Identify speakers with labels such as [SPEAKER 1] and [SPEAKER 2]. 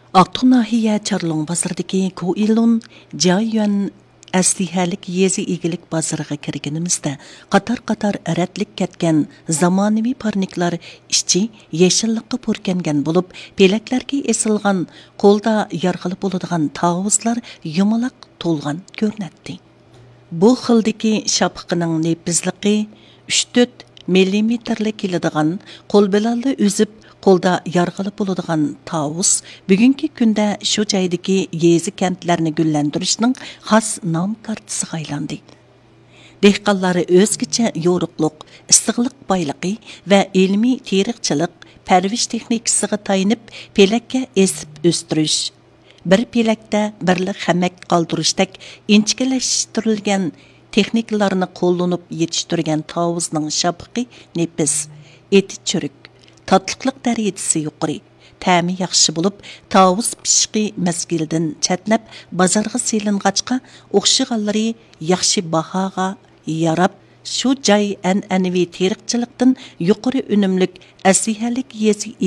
[SPEAKER 1] Aqtoq nahiye Charlong bazardagi Koilun Jayuan əslihəlik yezi igilik bazarıga kirganimizda qatar əratlik ketgan zamonaviy parniklar ishchi yeshillikqa purkangan bo'lib, pelaklarga esilgan qo'lda yarg'ilib bo'ladigan tavuzlar yumaloq to'lgan ko'rinadi. Bu xildagi shapqining nepizligi 3-4 millimetrlik keladigan qo'l bilan üzüp qo'lda yarg'ilib bo'ladigan tavus bugungi kunda shu joydagi yezi kentlarni gullantirishning xos nom kartasiga aylandi. Dehqonlari o'zgacha yo'riqliq, issiqlik boyligi va ilmiy teriqchilik parvish texnikasiga tayinib pelakka esib o'stirish, bir pelakda birlik hamak qoldirishdek inchikilashtirilgan texnikalarni qo'llanib yetishtirgan tavuzning shapqi nepiz, eti churuk, tatlıqlıq dərəcəsi yuqori, təmi yaxşı bulub, tavus pişqi məzgildən çətnəb, bazarğa selinğaçqa, oxşiğanları yaxşı bahağa yarab, şu cay ənənevi teriqçılıqdan yuqori ünümlük əsihəlik yezi